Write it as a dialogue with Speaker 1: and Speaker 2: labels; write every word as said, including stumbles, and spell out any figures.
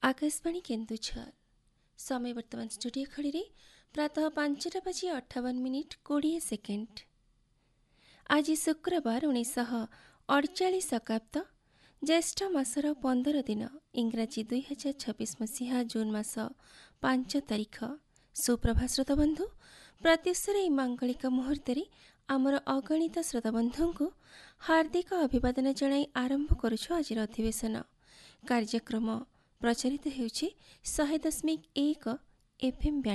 Speaker 1: आकाशवाणी केन्दुझर समय वर्तमान स्टूडियो खड़ी प्रातः पांचटा बजी अठावन मिनिट कोड़े सेकेंड। आज शुक्रवार उन्नीस अड़चाश शकाब्द ज्येष्ठ मासर पंदर दिन इंग्राजी दुई हजार छब्बीस मसीहा जून मास पांच तारीख। सुप्रभा श्रोताबंधु, प्रत्युषर এই मांगलिक मुहूर्त आमर अगणित श्रोताबंधु को हार्दिक अभिवादन जनाई आरंभ करुछु आज अधिवेशन कार्यक्रम प्रचारित हेउछि शहे दशमिक एक एफएम